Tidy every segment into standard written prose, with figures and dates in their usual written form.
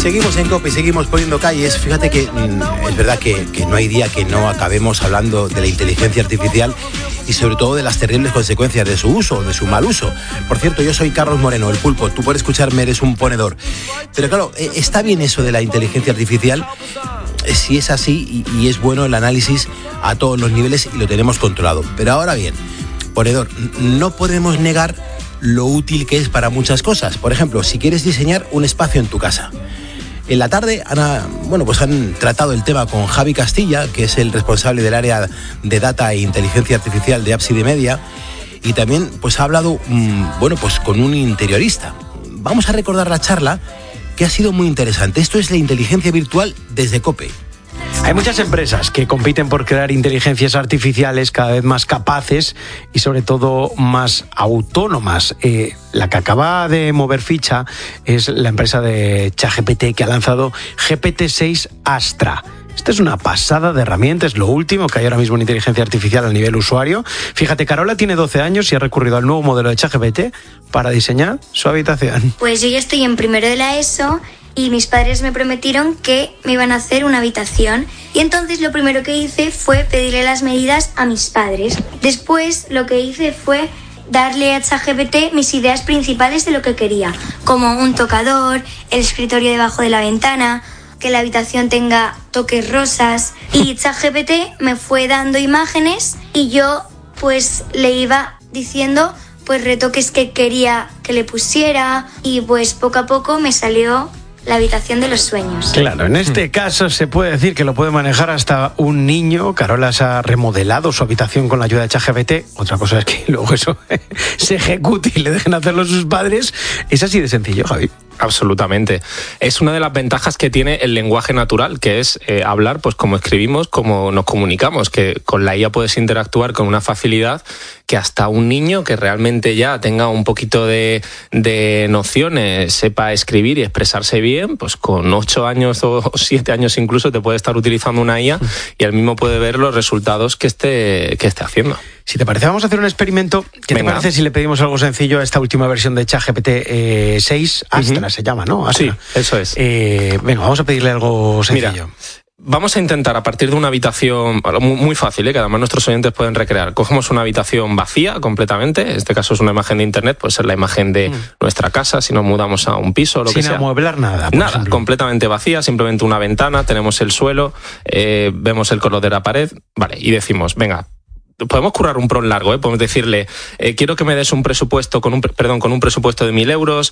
Seguimos en COPE y seguimos poniendo calles. Fíjate que es verdad que no hay día que no acabemos hablando de la inteligencia artificial y sobre todo de las terribles consecuencias de su uso, de su mal uso. Por cierto, yo soy Carlos Moreno, el Pulpo. Tú por escucharme eres un ponedor. Pero claro, está bien eso de la inteligencia artificial si es así y es bueno el análisis a todos los niveles y lo tenemos controlado. Pero ahora bien, ponedor, no podemos negar lo útil que es para muchas cosas. Por ejemplo, si quieres diseñar un espacio en tu casa. En la tarde han tratado el tema con Javi Castilla, que es el responsable del área de Data e Inteligencia Artificial de Ábside Media, y también ha hablado con un interiorista. Vamos a recordar la charla, que ha sido muy interesante. Esto es la inteligencia virtual desde COPE. Hay muchas empresas que compiten por crear inteligencias artificiales cada vez más capaces y sobre todo más autónomas. La que acaba de mover ficha es la empresa de ChatGPT, que ha lanzado GPT-6 Astra. Esta es una pasada de herramientas, es lo último que hay ahora mismo en inteligencia artificial a nivel usuario. Fíjate, Carola tiene 12 años y ha recurrido al nuevo modelo de ChatGPT para diseñar su habitación. Pues yo ya estoy en primero de la ESO y mis padres me prometieron que me iban a hacer una habitación. Y entonces lo primero que hice fue pedirle las medidas a mis padres. Después lo que hice fue darle a ChatGPT mis ideas principales de lo que quería, como un tocador, el escritorio debajo de la ventana, que la habitación tenga toques rosas. Y ChatGPT me fue dando imágenes y yo le iba diciendo retoques que quería que le pusiera y poco a poco me salió la habitación de los sueños. Claro, en este caso se puede decir que lo puede manejar hasta un niño. Carola se ha remodelado su habitación con la ayuda de ChatGPT. Otra cosa es que luego eso se ejecute y le dejen hacerlo sus padres. Es así de sencillo, Javi. Absolutamente. Es una de las ventajas que tiene el lenguaje natural, que es hablar como escribimos, como nos comunicamos, que con la IA puedes interactuar con una facilidad que hasta un niño que realmente ya tenga un poquito de nociones, sepa escribir y expresarse bien, pues con 8 años o 7 años incluso te puede estar utilizando una IA y él mismo puede ver los resultados que esté haciendo. Si te parece, vamos a hacer un experimento. ¿Qué te parece si le pedimos algo sencillo a esta última versión de ChatGPT 6? Astra se llama, ¿no? Astra. Sí, eso es. Venga, vamos a pedirle algo sencillo. Mira, vamos a intentar a partir de una habitación muy fácil, que además nuestros oyentes pueden recrear. Cogemos una habitación vacía completamente, en este caso es una imagen de internet, puede ser la imagen de nuestra casa, si nos mudamos a un piso o lo que sea. Sin amueblar nada. Nada, ejemplo. Completamente vacía, simplemente una ventana, tenemos el suelo, vemos el color de la pared, vale, y decimos, venga, podemos currar un prompt largo, podemos decirle, quiero que me des un presupuesto con un presupuesto de 1.000 euros,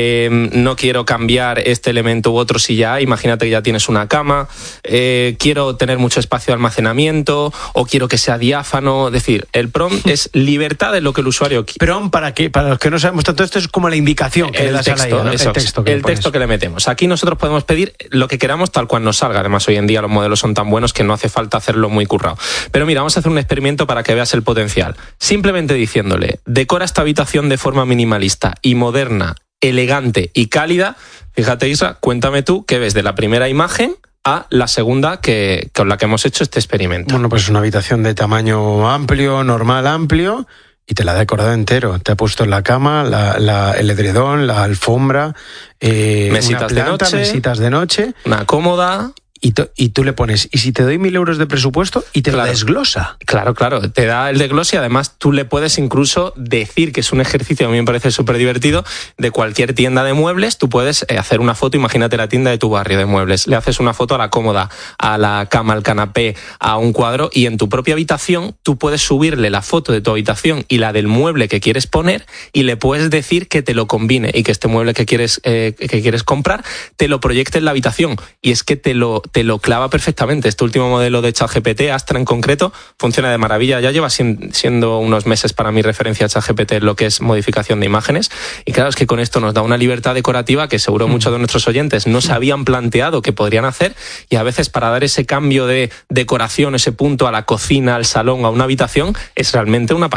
no quiero cambiar este elemento u otro si ya hay, imagínate que ya tienes una cama, quiero tener mucho espacio de almacenamiento o quiero que sea diáfano. Es decir, el prompt es libertad de lo que el usuario quiere. Prompt, para los que no sabemos tanto, esto es como la indicación que le das a la IA, ¿no? El texto que le metemos. Aquí nosotros podemos pedir lo que queramos tal cual nos salga. Además, hoy en día los modelos son tan buenos que no hace falta hacerlo muy currado. Pero mira, vamos a hacer un experimento para que veas el potencial. Simplemente diciéndole, decora esta habitación de forma minimalista y moderna, elegante y cálida. Fíjate, Isa, cuéntame tú qué ves de la primera imagen a la segunda con la que hemos hecho este experimento. Bueno, pues una habitación de tamaño amplio, normal, amplio, y te la ha decorado entero. Te ha puesto en la cama, el edredón, la alfombra, mesitas de noche, una cómoda. Y tú le pones, ¿y si te doy 1.000 euros de presupuesto? Y te lo desglosa. Claro, te da el desglose y además tú le puedes incluso decir, que es un ejercicio a mí me parece súper divertido, de cualquier tienda de muebles, tú puedes hacer una foto, imagínate la tienda de tu barrio de muebles, le haces una foto a la cómoda, a la cama, al canapé, a un cuadro y en tu propia habitación tú puedes subirle la foto de tu habitación y la del mueble que quieres poner y le puedes decir que te lo combine y que este mueble que quieres comprar te lo proyecte en la habitación y es que te lo clava perfectamente. Este último modelo de ChatGPT, Astra en concreto, funciona de maravilla. Ya lleva siendo unos meses para mi referencia a ChatGPT en lo que es modificación de imágenes. Y claro, es que con esto nos da una libertad decorativa que seguro muchos de nuestros oyentes no se habían planteado que podrían hacer. Y a veces para dar ese cambio de decoración, ese punto a la cocina, al salón, a una habitación, es realmente una pasada.